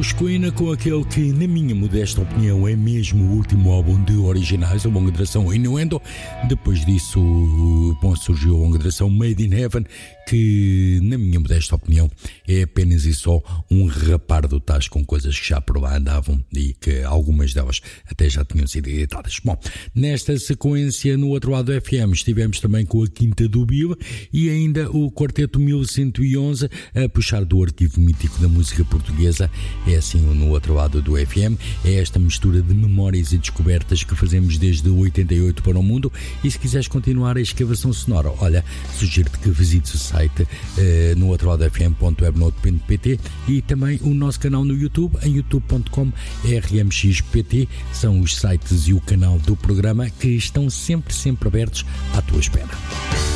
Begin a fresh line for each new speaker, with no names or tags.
os Queen com aquele que, na minha modesta opinião, é mesmo o último álbum de originais, a longa duração Innuendo. Depois disso, bom, surgiu a longa duração Made in Heaven, que, na minha modesta opinião, é apenas e só um rapar do tacho com coisas que já por lá andavam e que algumas delas até já tinham sido editadas. Bom, nesta sequência, no outro lado do FM, estivemos também com a Quinta do Bill e ainda o Quarteto 1111 a puxar do arquivo mítico da música portuguesa. É assim no outro lado do FM, é esta mistura de memórias e descobertas que fazemos desde 88 para o mundo. E se quiseres continuar a escavação sonora, olha, sugiro-te que visites o site no outro lado fm.webnote.pt e também o nosso canal no YouTube, em youtube.com/rmxpt. São os sites e o canal do programa que estão sempre abertos à tua espera.